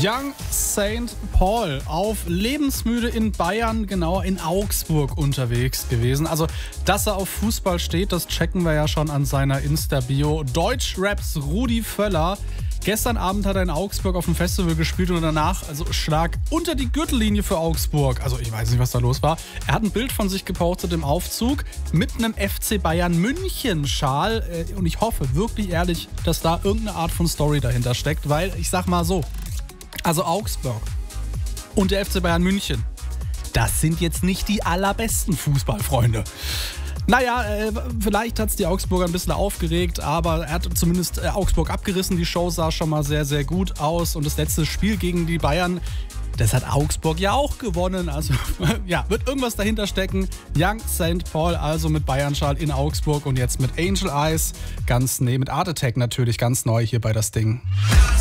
Young St. Paul auf lebensmüde in Bayern, genauer in Augsburg unterwegs gewesen. Also, dass er auf Fußball steht, das checken wir ja schon an seiner Insta-Bio. Deutschraps Rudi Völler. Gestern Abend hat er in Augsburg auf dem Festival gespielt und danach, also Schlag unter die Gürtellinie für Augsburg. Also ich weiß nicht, was da los war. Er hat ein Bild von sich gepostet im Aufzug mit einem FC Bayern München Schal. Und ich hoffe wirklich ehrlich, dass da irgendeine Art von Story dahinter steckt, weil ich sag mal so, also Augsburg und der FC Bayern München, das sind jetzt nicht die allerbesten Fußballfreunde. Naja, vielleicht hat es die Augsburger ein bisschen aufgeregt, aber er hat zumindest Augsburg abgerissen. Die Show sah schon mal sehr, sehr gut aus. Und das letzte Spiel gegen die Bayern, das hat Augsburg ja auch gewonnen. Also ja, wird irgendwas dahinter stecken. Young St. Paul also mit Bayern-Schal in Augsburg und jetzt mit Angel Eyes, mit Art Attack natürlich ganz neu hier bei das Ding.